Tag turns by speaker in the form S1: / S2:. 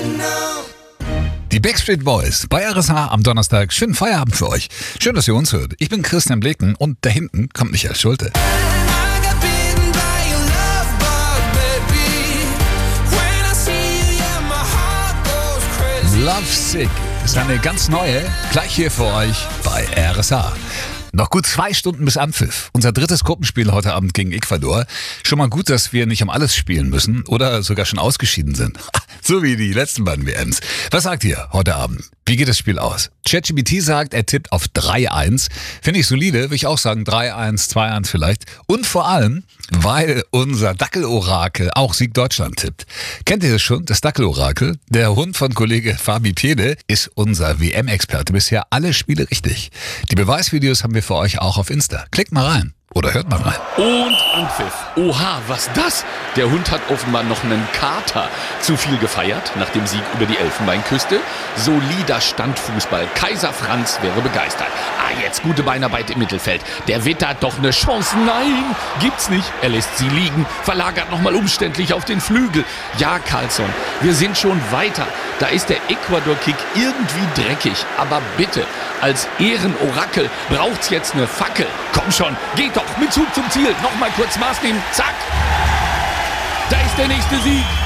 S1: Die Backstreet Boys bei RSH am Donnerstag. Schönen Feierabend für euch. Schön, dass ihr uns hört. Ich bin Christian Bleken und da hinten kommt Michael Schulte. Love Sick ist eine ganz neue, gleich hier für euch bei RSH. Noch gut 2 Stunden bis Anpfiff. Unser drittes Gruppenspiel heute Abend gegen Ecuador. Schon mal gut, dass wir nicht um alles spielen müssen oder sogar schon ausgeschieden sind. So wie die letzten beiden WMs. Was sagt ihr heute Abend? Wie geht das Spiel aus? ChatGPT sagt, er tippt auf 3-1. Finde ich solide, würde ich auch sagen 3-1, 2-1 vielleicht. Und vor allem, weil unser Dackelorakel auch Sieg Deutschland tippt. Kennt ihr das schon, das Dackelorakel? Der Hund von Kollege Fabi Piede ist unser WM-Experte. Bisher alle Spiele richtig. Die Beweisvideos haben wir für euch auch auf Insta. Klickt mal rein. Oder hört mal rein.
S2: Und Anpfiff. Oha, was das? Der Hund hat offenbar noch einen Kater. Zu viel gefeiert nach dem Sieg über die Elfenbeinküste. Solider Standfußball. Kaiser Franz wäre begeistert. Jetzt gute Beinarbeit im Mittelfeld. Der Witter hat doch eine Chance. Nein, gibt's nicht. Er lässt sie liegen. Verlagert nochmal umständlich auf den Flügel. Ja, Karlsson, wir sind schon weiter. Da ist der Ecuador-Kick irgendwie dreckig. Aber bitte, als Ehrenorakel braucht's jetzt eine Fackel. Komm schon, geht doch mit Zug zum Ziel. Nochmal kurz Maß nehmen. Zack. Da ist der nächste Sieg.